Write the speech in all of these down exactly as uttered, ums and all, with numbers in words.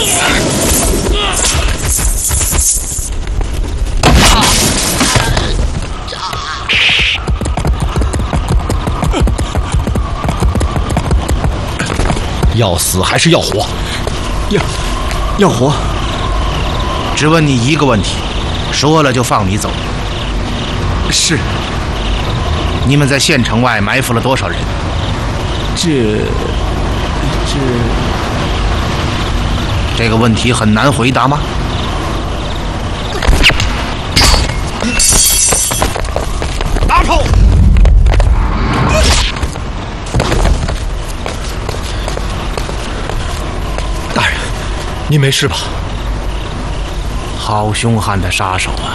要死还是要活？ 要，要活。 只问你一个问题，说了就放你走。 是。 你们在县城外埋伏了多少人？ 这……这…… 这个问题很难回答吗？ 打手！大人，您没事吧？ 好凶悍的杀手啊！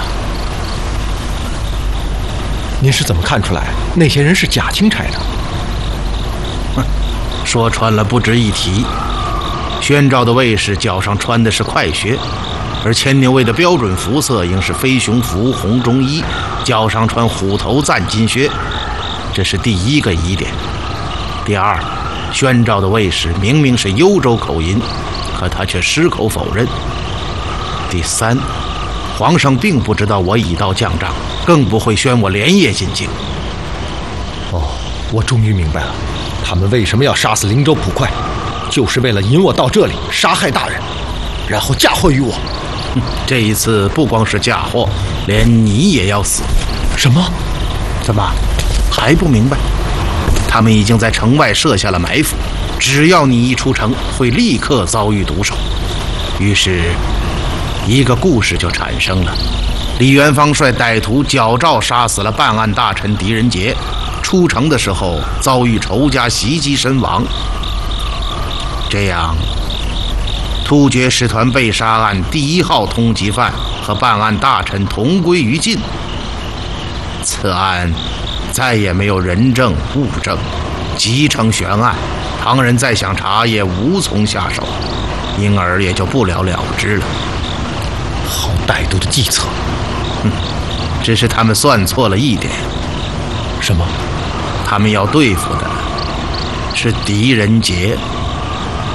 您是怎么看出来那些人是假钦差的？ 哼，说穿了不值一提。宣召的卫士脚上穿的是快靴，而牵牛卫的标准服色应是飞熊服红中衣，脚上穿虎头赞金靴，这是第一个疑点。第二，宣召的卫士明明是幽州口音，可他却矢口否认。第三，皇上并不知道我已到将帐，更不会宣我连夜进京。 哦，我终于明白了，他们为什么要杀死灵州捕快，就是为了引我到这里杀害大人，然后嫁祸于我。 这一次不光是嫁祸，连你也要死。 什么？ 怎么还不明白？他们已经在城外设下了埋伏，只要你一出城，会立刻遭遇毒手。于是一个故事就产生了。李元芳率歹徒矫诏杀死了办案大臣狄仁杰，出城的时候遭遇仇家袭击身亡。这样，突厥使团被杀案第一号通缉犯和办案大臣同归于尽。此案再也没有人证物证，即成悬案，旁人再想查也无从下手，因而也就不了了之了。 好歹毒的计策！ 哼，只是他们算错了一点。 什么？ 他们要对付的是狄仁杰。